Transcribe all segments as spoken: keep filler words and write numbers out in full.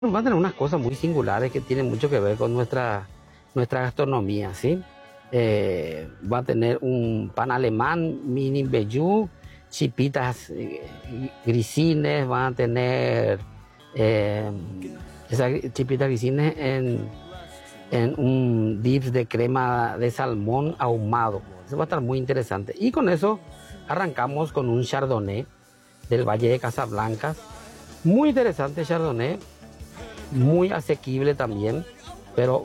Va a tener unas cosas muy singulares que tienen mucho que ver con nuestra, nuestra gastronomía, ¿sí? Eh, va a tener un pan alemán, mini vellú, chipitas eh, grisines, van a tener eh, esas chipitas grisines en, en un dips de crema de salmón ahumado. Eso va a estar muy interesante. Y con eso arrancamos con un chardonnay del Valle de Casablanca. Muy interesante chardonnay, muy asequible también, pero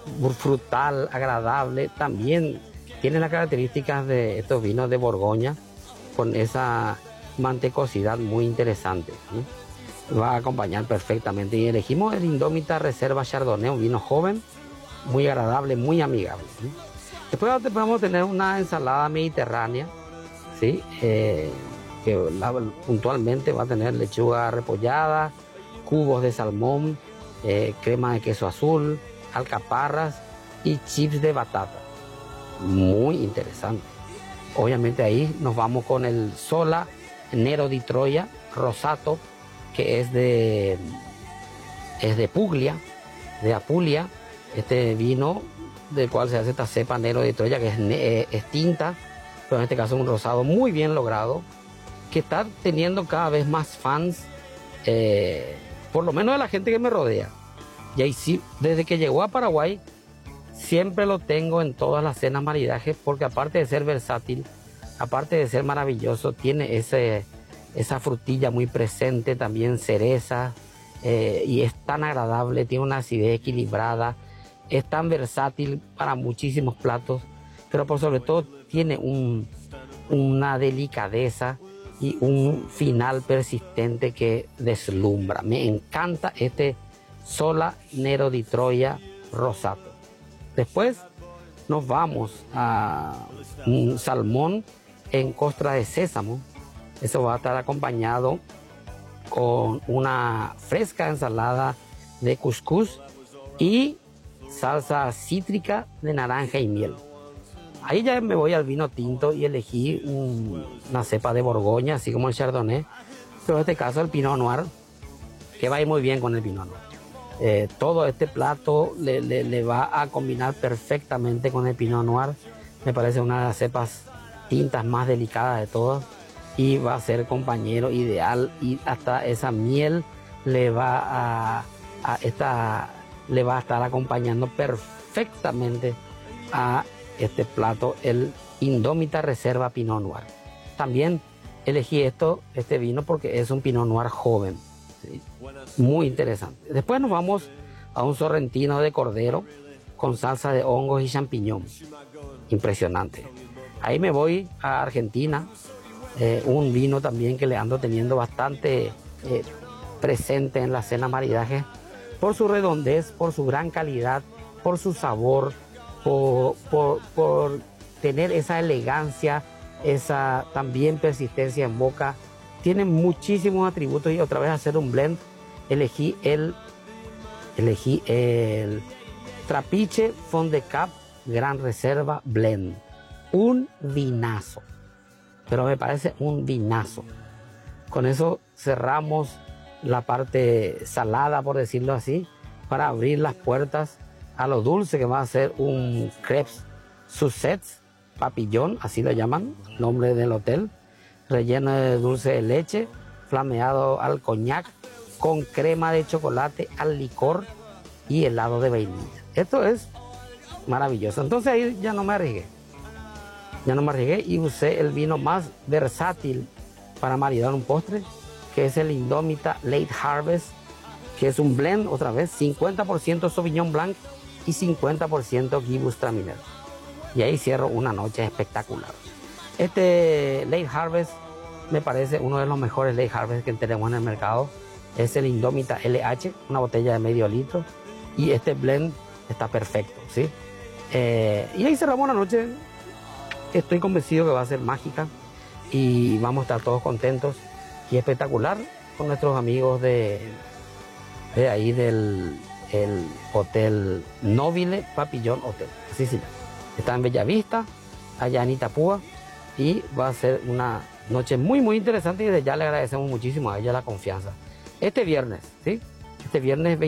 frutal, agradable. También tiene las características de estos vinos de Borgoña, con esa mantecosidad muy interesante, ¿sí? Va a acompañar perfectamente. Y elegimos el Indómita Reserva Chardonnay, un vino joven, muy agradable, muy amigable, ¿sí? Después vamos a tener una ensalada mediterránea, ¿sí? Eh, que la, puntualmente va a tener lechuga repollada, cubos de salmón, eh, crema de queso azul, alcaparras y chips de batata. Muy interesante. Obviamente ahí nos vamos con el Sola Nero di Troia Rosato, que es de, es de Puglia, de Apulia. Este vino del cual se hace esta cepa Nero di Troia, que es, eh, es tinta, pero en este caso un rosado muy bien logrado, que está teniendo cada vez más fans, eh, por lo menos de la gente que me rodea. Y ahí sí, desde que llegó a Paraguay, siempre lo tengo en todas las cenas maridajes, porque aparte de ser versátil, aparte de ser maravilloso, tiene ese, esa frutilla muy presente, también cereza, eh, y es tan agradable, tiene una acidez equilibrada, es tan versátil para muchísimos platos, pero por sobre todo tiene un, una delicadeza y un final persistente que deslumbra. Me encanta este Sola Nero di Troia Rosato. Después nos vamos a un salmón en costra de sésamo. Eso va a estar acompañado con una fresca ensalada de cuscús y salsa cítrica de naranja y miel. Ahí ya me voy al vino tinto y elegí un, una cepa de Borgoña, así como el Chardonnay, pero en este caso el Pinot Noir, que va a ir muy bien con el Pinot Noir. Eh, todo este plato le, le, le va a combinar perfectamente con el Pinot Noir. Me parece una de las cepas tintas más delicadas de todas y va a ser compañero ideal, y hasta esa miel le va a, a, esta, le va a estar acompañando perfectamente a este plato, el Indómita Reserva Pinot Noir. También elegí esto, este vino porque es un Pinot Noir joven, ¿sí? Muy interesante. Después nos vamos a un sorrentino de cordero con salsa de hongos y champiñón. Impresionante. Ahí me voy a Argentina, eh, un vino también que le ando teniendo bastante eh, presente en la cena maridaje, por su redondez, por su gran calidad, por su sabor, por, por, por tener esa elegancia, esa también persistencia en boca. Tiene muchísimos atributos, y otra vez hacer un blend, elegí el, elegí el Trapiche Fond de Cap Gran Reserva Blend. Un vinazo, pero me parece un vinazo. Con eso cerramos la parte salada, por decirlo así, para abrir las puertas a lo dulce, que va a ser un crepes Sussex Papillon, así lo llaman, nombre del hotel, relleno de dulce de leche, flameado al coñac, con crema de chocolate al licor y helado de vainilla. Esto es maravilloso. Entonces ahí ya no me arriesgué, ya no me arriesgué y usé el vino más versátil para maridar un postre, que es el Indómita Late Harvest, que es un blend, otra vez, cincuenta por ciento Sauvignon Blanc y cincuenta por ciento Gewürztraminer. Y ahí cierro una noche espectacular. Este Late Harvest me parece uno de los mejores Late Harvest que tenemos en el mercado. Es el Indómita L H, una botella de medio litro. Y este blend está perfecto, ¿sí? Eh, y ahí cerramos la noche. Estoy convencido que va a ser mágica y vamos a estar todos contentos y espectacular con nuestros amigos de, de ahí del el Hotel Nobile Papillon Hotel. Así sí. Está en Bellavista, allá en Itapúa, y va a ser una noche muy muy interesante, y desde ya le agradecemos muchísimo a ella la confianza. Este viernes, ¿sí? este viernes